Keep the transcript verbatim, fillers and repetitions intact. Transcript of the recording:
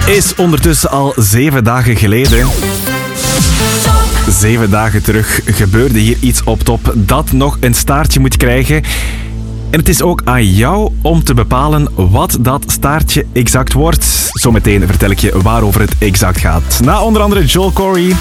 is ondertussen al zeven dagen geleden. Zeven dagen terug gebeurde hier iets op top dat nog een staartje moet krijgen. En het is ook aan jou om te bepalen wat dat staartje exact wordt. Zometeen vertel ik je waarover het exact gaat. Na onder andere Joel Corey.